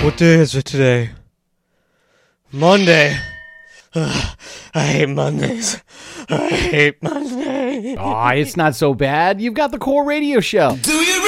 What day is it today? Monday. Ugh, I hate Mondays. I hate Mondays. Aw, it's not so bad. You've got the Core Radio Show. Do you